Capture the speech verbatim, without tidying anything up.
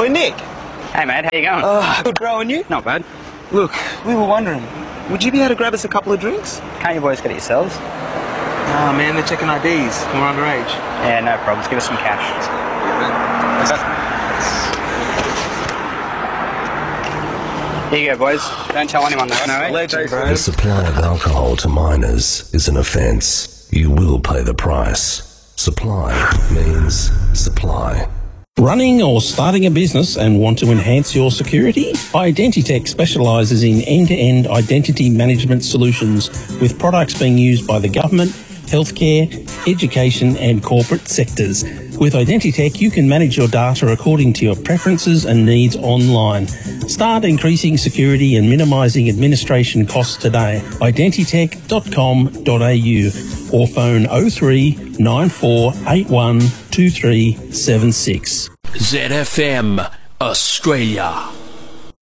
Boy Nick. Hey mate, how you going? Uh, good bro, and you? Not bad. Look, we were wondering, would you be able to grab us a couple of drinks? Can't you boys get it yourselves? Ah, oh, man, they're checking I Ds. And we're underage. Yeah, no problems. Give us some cash. Here you go, boys. Don't tell anyone though. No, Legend, bro. The supply of alcohol to minors is an offence. You will pay the price. Supply means supply. Running or starting a business and want to enhance your security? Identitech specialises in end-to-end identity management solutions with products being used by the government, healthcare, education and corporate sectors. With Identitech, you can manage your data according to your preferences and needs online. Start increasing security and minimising administration costs today. identitech dot com dot a u or phone oh three nine four eight one two three seven six. Z F M Australia.